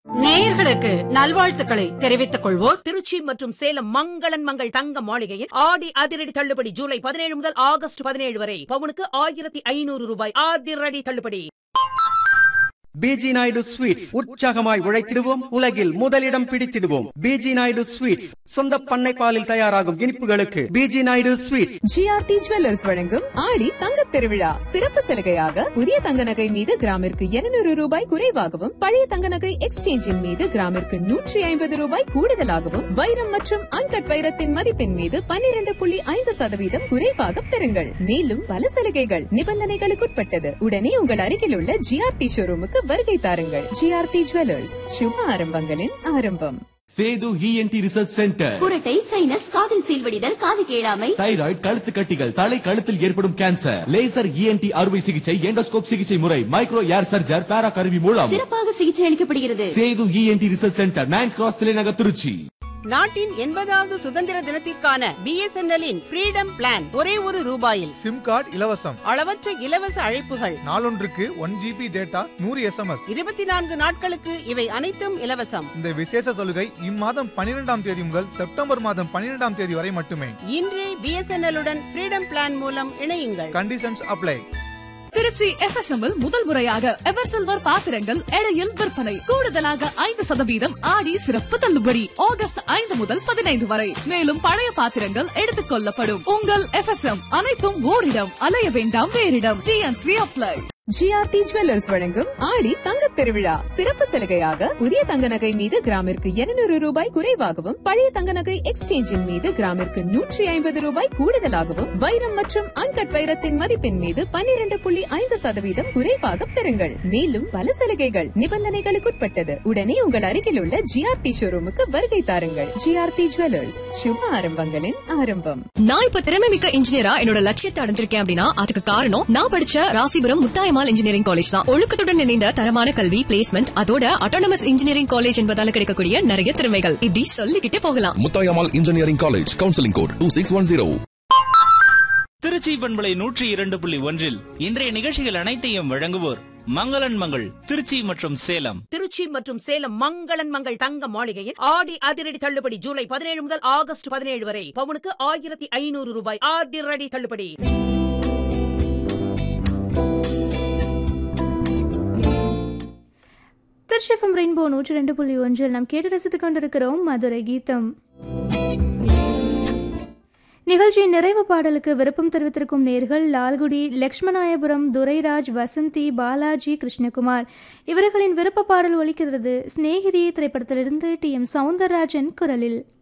நேயர்களுக்கு நல்வாழ்த்துக்களை தெரிவித்துக் கொள்வோர் திருச்சி மற்றும் சேலம் மங்களன் மங்கள் தங்க மாளிகையில் ஆடி அதிரடி தள்ளுபடி ஜூலை 17 முதல் ஆகஸ்ட் 17 வரை பவுனுக்கு 1500 ரூபாய் அதிரடி தள்ளுபடி. பிஜி நாயுடு ஸ்வீட்ஸ், உற்சாகமாய் உழைத்திடுவோம், உலகில் முதலிடம் பிடித்திடுவோம். பிஜி நாயுடு ஸ்வீட்ஸ், சொந்த பண்ணை பாலில் தயாராகும் இனிப்புகளுக்கு PG Naidu sweets. GRT jewellers வழங்கும் ஆடி தங்கத் திருவிழா சிறப்பு சலுகையாக புதிய தங்க நகை மீது கிராமிற்கு 200 ரூபாய் குறைவாகவும், பழைய தங்க நகை எக்ஸ்சேஞ்சின் மீது கிராமிற்கு 150 ரூபாய் கூடுதலாகவும், வைரம் மற்றும் அன்கட் வைரத்தின் மதிப்பின் மீது 12.5% குறைவாக பெறுங்கள். மேலும் பல சலுகைகள் நிபந்தனைகளுக்குட்பட்டது. உடனே உங்கள் அருகில் உள்ள ஜிஆர்டி ஷோரூமுக்கு வருகை தாருங்கள். ஜிஆர்டி ஜுவல்லர்ஸ், சுப ஆரம்பங்களின் ஆரம்பம். Setu ENT research centre. குரட்டை, சைனஸ், காதில் சீல்வடிதல், காது கேளாமை, தைராய்டு, கழுத்து கட்டிகள், தலை கழுத்தில் ஏற்படும் கேன்சர், லேசர் இஎன்டி அறுவை சிகிச்சை, எண்டோஸ்கோப் சிகிச்சை முறை, மைக்ரோ ஏர் சர்ஜர், பேரா கருவி மூலம் சிறப்பாக சிகிச்சை அளிக்கப்படுகிறது. Setu ENT research centre, 9th cross தலைநகர் திருச்சி. நாட்டின் 80வது சுதந்திர தினத்திற்கான பிஎஸ்என்எல்லின் ஃப்ரீடம் பிளான் ஒரே ₹1 சிம் கார்டு இலவசம், அளவற்ற இலவச அழைப்புகள், நாளொன்றுக்கு 1 GB டேட்டா, 100 SMS. 24 நாட்களுக்கு இவை அனைத்தும் இலவசம். இந்த விசேஷ சலுகை இம்மாதம் 12ஆம் தேதி முதல் செப்டம்பர் மாதம் 12ஆம் தேதி வரை மட்டுமே. இன்றே பிஎஸ்என்எல்லுடன் ஃப்ரீடம் பிளான் மூலம் இணையுங்கள். Conditions apply. திருச்சி FSMல் முதல் முறையாக எவர் சில்வர் பாத்திரங்கள் எடையில் விற்பனை. கூடுதலாக 5% ஆடி சிறப்பு தள்ளுபடி ஆகஸ்ட் 5 முதல் 15 வரை. மேலும் பழைய பாத்திரங்கள் எடுத்துக் கொள்ளப்படும். உங்கள் FSM அனைத்தும் ஓரிடம், அலைய வேண்டாம் வேறிடம். TNC apply. ஜிஆர்டி ஜுவல்லர்ஸ் வழங்கும் ஆடி தங்கத் திருவிழா சிறப்பு சலுகையாக புதிய தங்க நகை மீது கிராமிற்கு 200 ரூபாய் குறைவாகவும், பழைய தங்க நகை எக்ஸ்சேஞ்சின் மீது கிராமிற்கு 150 ரூபாய் கூடுதலாகவும், வைரம் மற்றும் அன்கட் வைரத்தின் மதிப்பின் மீது 12.5% குறைவாக பெறுங்கள். மேலும் பல சலுகைகள் நிபந்தனைகளுக்குட்பட்டது. உடனே உங்கள் அருகில் உள்ள ஜிஆர்டி ஷோரூமுக்கு வருகை தாருங்கள். ஜிஆர்டி ஜுவல்லர்ஸ், சுப ஆரம்பங்களின் ஆரம்பம். நான் இப்ப திறமைமிக்க இன்ஜினியரா என்னோட லட்சியத்தை அடைஞ்சிருக்கேன் அப்படின்னா அதுக்கு காரணம் நான் படிச்ச ராசிபுரம் முத்தாயம்மாள் இன்ஜினியரிங் காலேஜ் தான். ஒழுக்கத்துடன் இணைந்த தரமான கல்வி, பிளேஸ்மெண்ட், அதோட அட்டானமஸ் இன்ஜினியரிங் காலேஜ் என்பதால கிடைக்கக்கூடிய நிறைய திறமைகள் இப்படி சொல்லிக்கிட்டே போகலாம். Muthayammal engineering college, counselling code 2610. Trichy பண்பலை 102.1 இன்றைய நிகழ்ச்சிகள் அனைத்தையும் வழங்குவோர் மங்களன் மங்கள் திருச்சி மற்றும் சேலம். திருச்சி மற்றும் சேலம் மங்களன் மங்கள் தங்க மாளிகையில் ஆடி அதிரடி தள்ளுபடி ஜூலை 17 முதல் ஆகஸ்ட் 17 வரை பவுனுக்கு 1500 ரூபாய் அதிரடி தள்ளுபடி. திருச்சி FM ரெயின்போ 102.1 நாம் கேட்டு ரசித்துக் கொண்டிருக்கிறோம் மதுரை கீதம். நிகழ்ச்சியின் நிறைவு பாடலுக்கு விருப்பம் தெரிவித்திருக்கும் நேர்கள் லால்குடி, லட்சுமணாயபுரம், துரைராஜ், வசந்தி, பாலாஜி, கிருஷ்ணகுமார். இவர்களின் விருப்ப பாடல் ஒலிக்கிறது. சிநேகிதி திரைப்படத்திலிருந்து TM சௌந்தரராஜன் குரலில்.